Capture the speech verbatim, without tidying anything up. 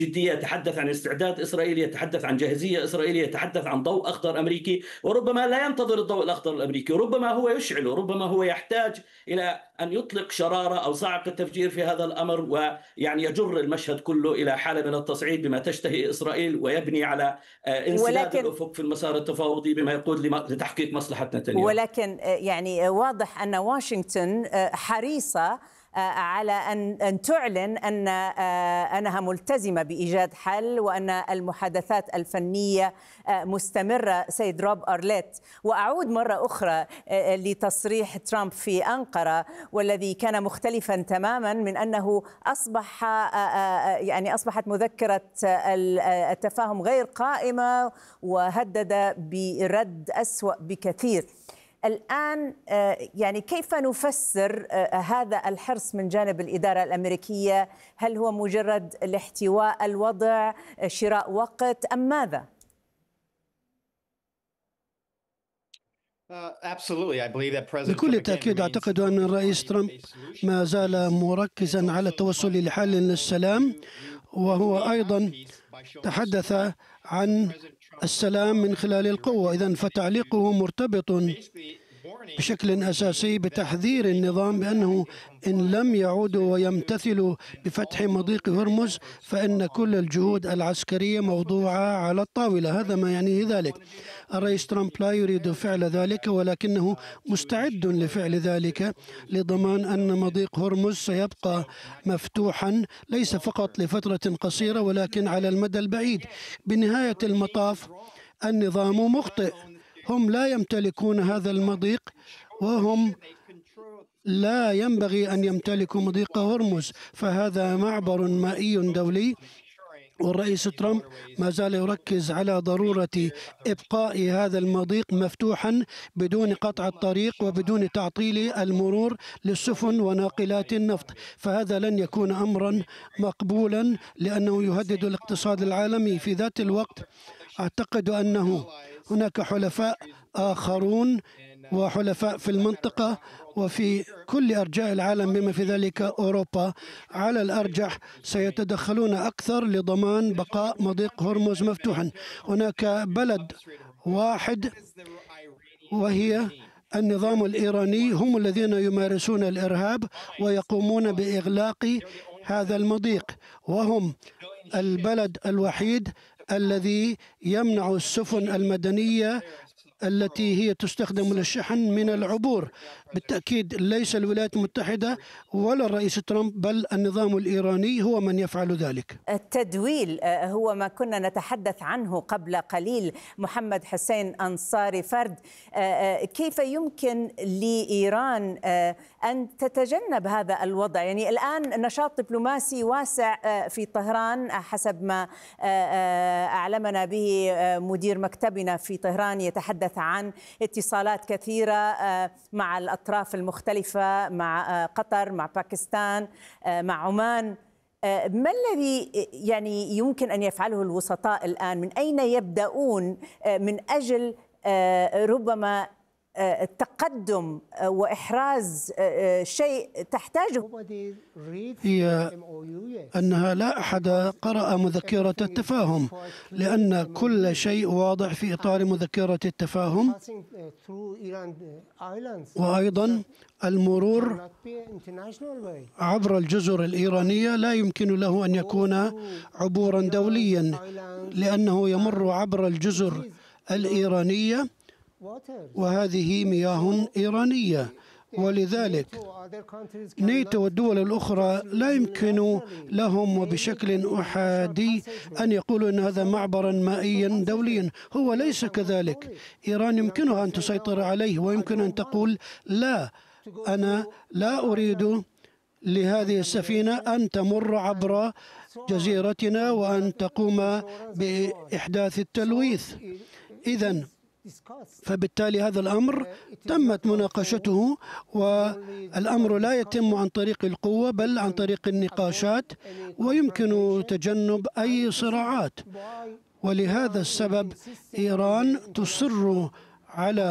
جدية، يتحدث عن استعداد إسرائيلي، يتحدث عن جاهزية إسرائيلية، يتحدث عن ضوء أخضر أمريكي، وربما لا ينتظر الضوء الأخضر الأمريكي، وربما هو يشعله، ربما هو يحتاج إلى أن يطلق شرارة أو صاعقة تفجير في هذا الأمر، ويعني يجر المشهد كله إلى حالة من التصعيد بما تشتهي إسرائيل، ويبني على انسداد ولكن الأفق في المسار التفاوضي بما يقود لتحقيق مصلحة نتنياهو. ولكن يعني واضح أن واشنطن حريصة على أن أن تعلن أن أنها ملتزمة بإيجاد حل، وأن المحادثات الفنية مستمرة. سيد روب أرليت، وأعود مرة أخرى لتصريح ترامب في أنقرة، والذي كان مختلفا تماما من أنه أصبح يعني أصبحت مذكرة التفاهم غير قائمة، وهدد برد أسوأ بكثير. الآن يعني كيف نفسر هذا الحرص من جانب الإدارة الأمريكية؟ هل هو مجرد لاحتواء الوضع، شراء وقت، أم ماذا؟ بكل تأكيد أعتقد أن الرئيس ترامب ما زال مركزا على التوصل لحل للسلام، وهو أيضا تحدث عن السلام من خلال القوة. إذن فتعليقه مرتبط بشكل أساسي بتحذير النظام بأنه إن لم يعودوا ويمتثلوا بفتح مضيق هرمز فإن كل الجهود العسكرية موضوعة على الطاولة. هذا ما يعنيه ذلك. الرئيس ترامب لا يريد فعل ذلك، ولكنه مستعد لفعل ذلك لضمان أن مضيق هرمز سيبقى مفتوحا ليس فقط لفترة قصيرة ولكن على المدى البعيد. بنهاية المطاف النظام مخطئ، هم لا يمتلكون هذا المضيق، وهم لا ينبغي أن يمتلكوا مضيق هرمز، فهذا معبر مائي دولي. والرئيس ترامب ما زال يركز على ضرورة إبقاء هذا المضيق مفتوحا بدون قطع الطريق وبدون تعطيل المرور للسفن وناقلات النفط، فهذا لن يكون أمرا مقبولا لأنه يهدد الاقتصاد العالمي. في ذات الوقت أعتقد أنه هناك حلفاء آخرون وحلفاء في المنطقة وفي كل أرجاء العالم بما في ذلك أوروبا على الأرجح سيتدخلون أكثر لضمان بقاء مضيق هرمز مفتوحا. هناك بلد واحد وهي النظام الإيراني، هم الذين يمارسون الإرهاب ويقومون بإغلاق هذا المضيق، وهم البلد الوحيد الذي يمنع السفن المدنية التي هي تستخدم للشحن من العبور. بالتأكيد ليس الولايات المتحدة ولا الرئيس ترامب بل النظام الإيراني هو من يفعل ذلك. التدويل هو ما كنا نتحدث عنه قبل قليل. محمد حسين أنصاري فرد، كيف يمكن لإيران أن تتجنب هذا الوضع؟ يعني الآن نشاط دبلوماسي واسع في طهران حسب ما أعلمنا به مدير مكتبنا في طهران، يتحدث عن اتصالات كثيرة مع الأطراف المختلفة، مع قطر، مع باكستان، مع عمان. ما الذي يعني يمكن أن يفعله الوسطاء الآن؟ من أين يبدأون من أجل ربما التقدم وإحراز شيء تحتاجه؟ هي أنها لا أحد قرأ مذكرة التفاهم، لأن كل شيء واضح في إطار مذكرة التفاهم، وأيضا المرور عبر الجزر الإيرانية لا يمكن له أن يكون عبورا دوليا، لأنه يمر عبر الجزر الإيرانية وهذه مياه إيرانية. ولذلك ناتو والدول الأخرى لا يمكن لهم وبشكل أحادي أن يقولوا أن هذا معبرا مائيا دوليا. هو ليس كذلك. إيران يمكنها أن تسيطر عليه ويمكن أن تقول لا، أنا لا أريد لهذه السفينة أن تمر عبر جزيرتنا وأن تقوم بإحداث التلويث. إذن فبالتالي هذا الأمر تمت مناقشته، والأمر لا يتم عن طريق القوة بل عن طريق النقاشات، ويمكن تجنب أي صراعات. ولهذا السبب إيران تصر على